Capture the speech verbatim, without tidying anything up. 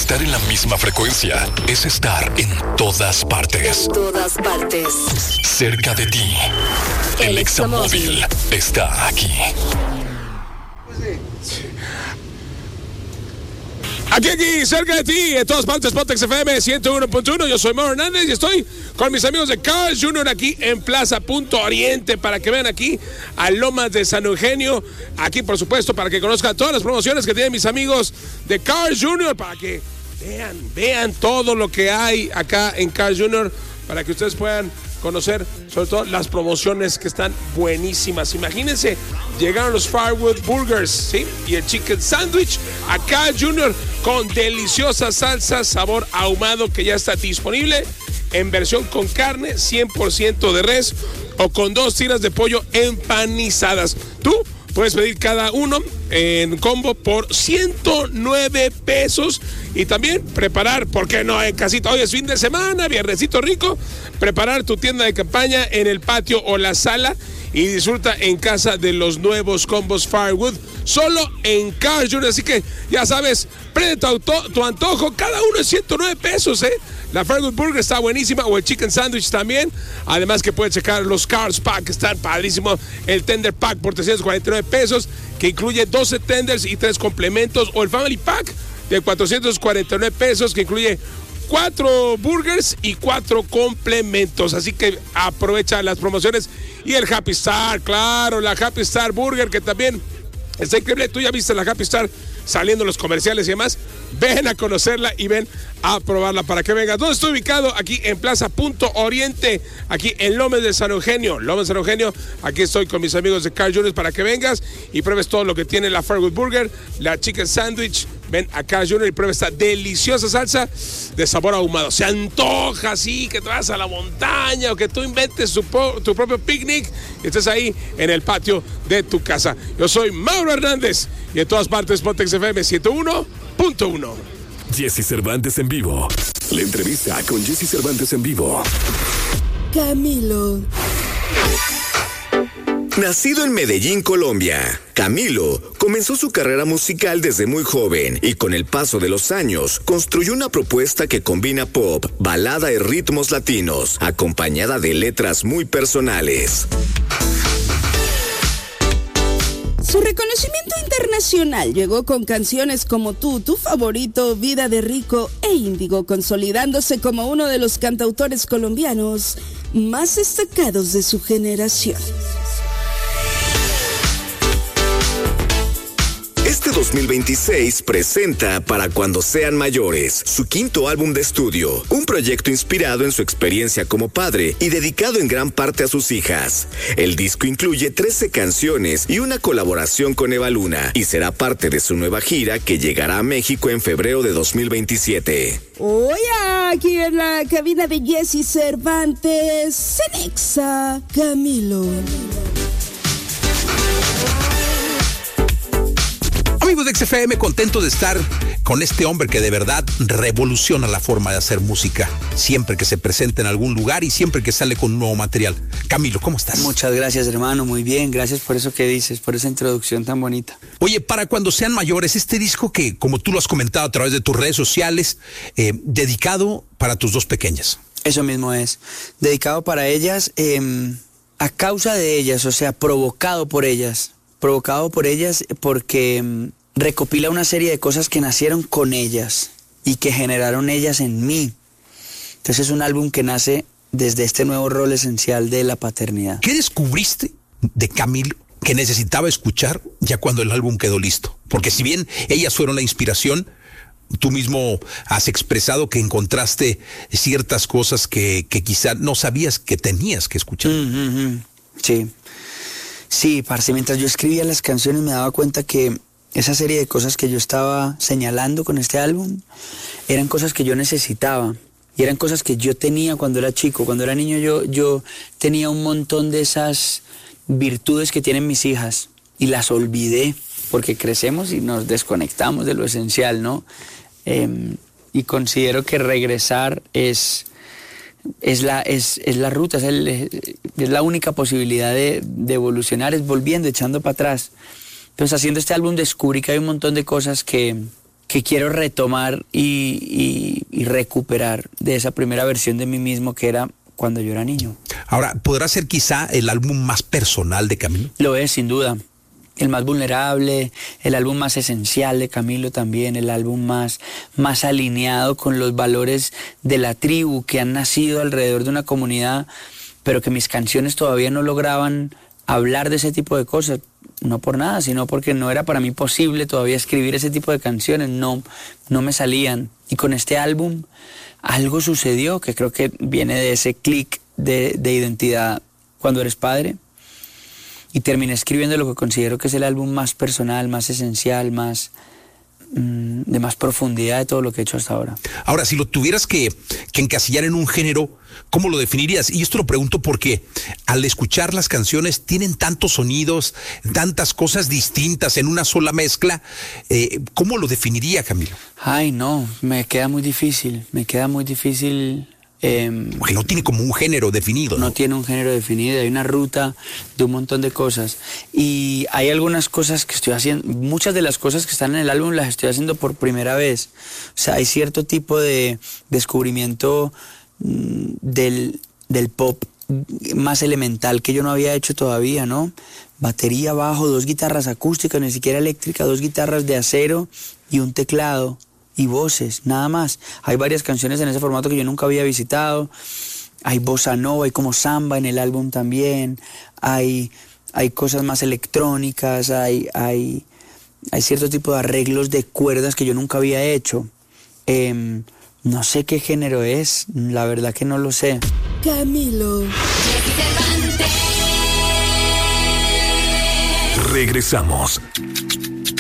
Estar en la misma frecuencia es estar en todas partes. En todas partes. Cerca de ti. El, el Examóvil está aquí. Aquí, aquí, cerca de ti, en todas partes, Pontex F M ciento uno punto uno. Yo soy Mauro Hernández y estoy con mis amigos de Carl's junior aquí en Plaza Punto Oriente para que vean aquí a Lomas de San Eugenio. Aquí, por supuesto, para que conozcan todas las promociones que tienen mis amigos de Carl's junior, para que vean, vean todo lo que hay acá en Carl's junior, para que ustedes puedan conocer sobre todo las promociones que están buenísimas. Imagínense, llegaron los Firewood Burgers, ¿sí? Y el Chicken Sandwich acá junior con deliciosa salsa sabor ahumado que ya está disponible en versión con carne cien por ciento de res o con dos tiras de pollo empanizadas. Tú puedes pedir cada uno en combo por ciento nueve pesos y también preparar, ¿por qué no? En casita, hoy es fin de semana, viernesito rico, preparar tu tienda de campaña en el patio o la sala y disfruta en casa de los nuevos combos Firewood, solo en Carl's junior. Así que ya sabes, prende tu, auto, tu antojo, cada uno es ciento nueve pesos, ¿eh? La Firewood Burger está buenísima, o el Chicken Sandwich también. Además que puedes checar los Carl's Pack, que están padrísimos. El Tender Pack por trescientos cuarenta y nueve pesos, que incluye doce tenders y tres complementos. O el Family Pack de cuatrocientos cuarenta y nueve pesos, que incluye cuatro burgers y cuatro complementos. Así que aprovecha las promociones. Y el Happy Star, claro, la Happy Star Burger, que también está increíble. Tú ya viste la Happy Star saliendo los comerciales y demás. Ven a conocerla y ven a probarla para que vengas. ¿Dónde estoy ubicado? Aquí en Plaza Punto Oriente, aquí en Lomas de San Eugenio. Lomas de San Eugenio, aquí estoy con mis amigos de Carl's junior para que vengas y pruebes todo lo que tiene la Firewood Burger, la Chicken Sandwich. Ven a Carl's junior y prueba esta deliciosa salsa de sabor ahumado. Se antoja así, que te vas a la montaña o que tú inventes tu, tu propio picnic y estés ahí en el patio de tu casa. Yo soy Mauro Hernández y en todas partes Pontex F M ciento uno punto uno. Jesse Cervantes en vivo. La entrevista con Jesse Cervantes en vivo. Camilo. Nacido en Medellín, Colombia, Camilo comenzó su carrera musical desde muy joven y con el paso de los años construyó una propuesta que combina pop, balada y ritmos latinos, acompañada de letras muy personales. Su reconocimiento internacional llegó con canciones como Tú, Tu Favorito, Vida de Rico e Índigo, consolidándose como uno de los cantautores colombianos más destacados de su generación. Este dos mil veintiséis presenta Para Cuando Sean Mayores, su quinto álbum de estudio, un proyecto inspirado en su experiencia como padre y dedicado en gran parte a sus hijas. El disco incluye trece canciones y una colaboración con Eva Luna y será parte de su nueva gira que llegará a México en febrero de dos mil veintisiete. Hoy aquí en la cabina de Jesse Cervantes, Cenexa, Camilo. Amigos de X F M, contento de estar con este hombre que de verdad revoluciona la forma de hacer música, siempre que se presenta en algún lugar y siempre que sale con un nuevo material. Camilo, ¿cómo estás? Muchas gracias, hermano, muy bien, gracias por eso que dices, por esa introducción tan bonita. Oye, Para Cuando Sean Mayores, este disco que, como tú lo has comentado a través de tus redes sociales, eh, dedicado para tus dos pequeñas. Eso mismo es, dedicado para ellas, eh, a causa de ellas, o sea, provocado por ellas. Provocado por ellas porque um, recopila una serie de cosas que nacieron con ellas y que generaron ellas en mí. Entonces es un álbum que nace desde este nuevo rol esencial de la paternidad. ¿Qué descubriste de Camilo que necesitaba escuchar ya cuando el álbum quedó listo? Porque si bien ellas fueron la inspiración, tú mismo has expresado que encontraste ciertas cosas que, que quizá no sabías que tenías que escuchar. Mm-hmm. Sí. Sí, parce, mientras yo escribía las canciones me daba cuenta que esa serie de cosas que yo estaba señalando con este álbum eran cosas que yo necesitaba y eran cosas que yo tenía cuando era chico. Cuando era niño yo, yo tenía un montón de esas virtudes que tienen mis hijas y las olvidé porque crecemos y nos desconectamos de lo esencial, ¿no? Eh, y considero que regresar es... Es la, es, es la ruta, es, el, es la única posibilidad de, de evolucionar, es volviendo, echando para atrás. Entonces, haciendo este álbum descubrí que hay un montón de cosas que, que quiero retomar y, y, y recuperar de esa primera versión de mí mismo que era cuando yo era niño. Ahora, ¿podrá ser quizá el álbum más personal de Camilo? Lo es, sin duda. El más vulnerable, el álbum más esencial de Camilo también, el álbum más, más alineado con los valores de la tribu que han nacido alrededor de una comunidad, pero que mis canciones todavía no lograban hablar de ese tipo de cosas. No por nada, sino porque no era para mí posible todavía escribir ese tipo de canciones, no, no me salían. Y con este álbum algo sucedió que creo que viene de ese clic de, de identidad cuando eres padre. Y terminé escribiendo lo que considero que es el álbum más personal, más esencial, más mmm, de más profundidad de todo lo que he hecho hasta ahora. Ahora, si lo tuvieras que, que encasillar en un género, ¿cómo lo definirías? Y esto lo pregunto porque al escuchar las canciones tienen tantos sonidos, tantas cosas distintas en una sola mezcla. Eh, ¿Cómo lo definiría, Camilo? Ay, no, me queda muy difícil, me queda muy difícil... Eh, Porque no tiene como un género definido, ¿no? No tiene un género definido, hay una ruta de un montón de cosas. Y hay algunas cosas que estoy haciendo, muchas de las cosas que están en el álbum las estoy haciendo por primera vez. O sea, hay cierto tipo de descubrimiento mmm, del, del pop más elemental que yo no había hecho todavía, ¿no? Batería, bajo, dos guitarras acústicas, ni siquiera eléctricas, dos guitarras de acero y un teclado. Y voces, nada más. Hay varias canciones en ese formato que yo nunca había visitado. Hay bossa nova, hay como samba en el álbum también. Hay, hay cosas más electrónicas, hay, hay, hay cierto tipo de arreglos de cuerdas que yo nunca había hecho. Eh, no sé qué género es, la verdad que no lo sé. Camilo. Regresamos.